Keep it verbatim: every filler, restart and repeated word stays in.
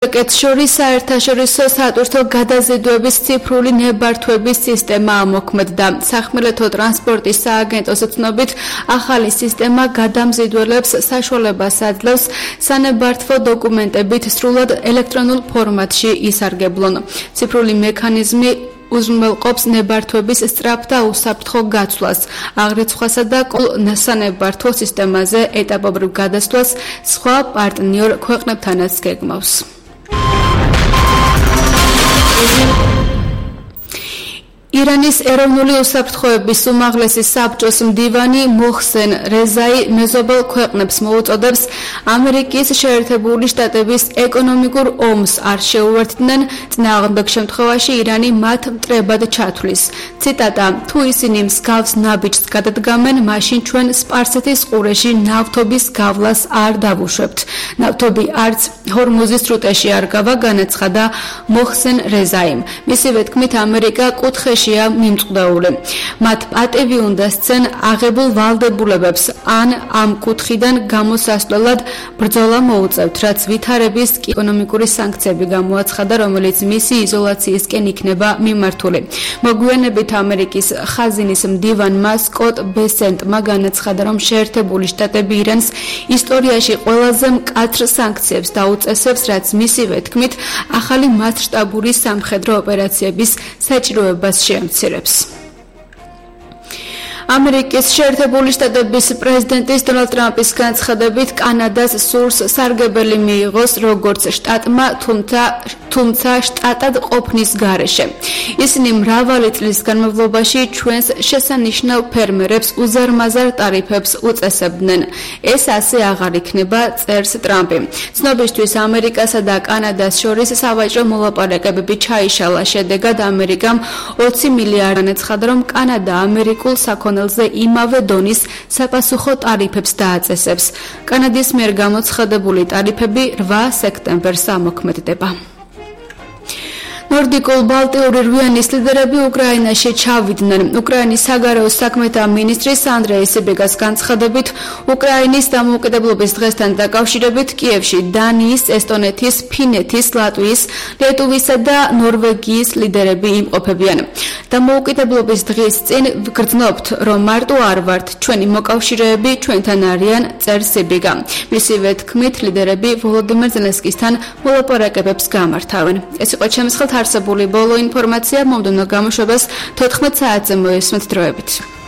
რაკეტს შორის საერთაშორისო სატვირთო გადაზიდვების ციფრული ნებართვების სისტემა ამოქმედდა. სახმელეთო ტრანსპორტის სააგენტოს ცნობით, ახალი სისტემა გადამზიდველებს საშუალებას აძლევს სანებართვო დოკუმენტებით სრულად ელექტრონულ ფორმატში ისარგებლონ. ციფრული მექანიზმი უზრუნველყოფს ნებართვების სწრაფ და უსაფრთხო გაცვლას, აღრიცხვასა და სანებართვო სისტემაზე ეტაპობრივ გადასვლას სხვა პარტნიორ ქვეყნებთანაც გეგმავს. ირანის ეროვნული უსაფრთხოების უმაღლესი საბჭოს მდივანი მოჰსენ რეზაი მეზობელ ქვეყნებს მოუწოდებს ამერიკის შეერთებული შტატების ეკონომიკურ ომს არ შეუერთდნენ, წინააღმდეგ შემთხვევაში ირანი მათ მტრებად ჩათვლის. ციტატა: თუ ისინი მსგავს ნაბიჯს გადადგამენ, მაშინ ჩვენ სპარსეთის ყურეში ნავთობის გავლას არ დავუშვებთ. ნავთობი არც ჰორმუზის სრუტეში არ გავა, განაცხადა მოჰსენ რეზაიმ. მისივე თქმით, ამერიკა კუთხეში მიმწყდეული. მათ პატივი უნდა სცენ აღებულ ვალდებულებებს ან ამ კუთხიდან გამოსასვლელად ბრძოლა მოუწევთ, რაც ვითარების ეკონომიკური სანქციები გამოაცხადა, რომელიც მისი იზოლაციისკენ იქნება მიმართული. მოგვიანებით ამერიკის ხაზინის მდივანმა სკოტ ბესენტმა განაცხადა, რომ შეერთებული შტატები ირანს ისტორიაში ყველაზე მკაცრ სანქციებს დაუწესებს, რაც მისივე თქმით ახალი მასშტაბური სამხედრო ოპერაციების საჭიროებას შეამცირებს. ამერიკის შეერთებული შტატების პრეზიდენტის დონალდ ტრამპის განცხადებით, კანადას სურს სარგებელი მიიღოს როგორც შტატმა, თუმცა თუმცა შტატად ყოფნის გარეშე. ისინი მრავალი წლის განმავლობაში ჩვენს შესანიშნავ ფერმერებს უზარმაზარ ტარიფებს უწესებდნენ. ეს ასე აღარ იქნება, წერს ტრამპი. ცნობისთვის ამერიკასა და კანადას შორის სავაჭრო მოლაპარაკებები ჩაიშალა. შედეგად ამერიკამ ოცი მილიარდი განაცხადა, რომ კანადა ამერიკულ საქონელზე იმავე დონის საპასუხო ტარიფებს დააწესებს. კანადის მიერ გამოცხადებული ტარიფები რვა სექტემბერს ამოქმედდება. ნორდიკულ ბალტიური რვიანის ლიდერები უკრაინაში ჩავიდნენ. უკრაინის საგარეო საქმეთა მინისტრის ანდრეი სიბეგას განცხადებით, უკრაინის დამოუკიდებლობის დღესთან დაკავშირებით კიევში დანიის, ესტონეთის, ფინეთის, ლატვიის, ლიტვისა და ნორვეგიის ლიდერები იმყოფებიან. დამოუკიდებლობის დღის წინ ვგრძნობთ, რომ მარტო არ ვართ, ჩვენი მოკავშირეები ჩვენთან არიან, წერს სიბეგა. მისივე თქმით, ლიდერები ვოლოდიმირ ზელენსკისთან მოლაპარაკებებს გამართავენ. ეს იყო ჩემს ხელთ არსებული ბოლო ინფორმაცია, მომდევნო გამოშვებას თოთხმეტ საათზე მოესმით დროებით.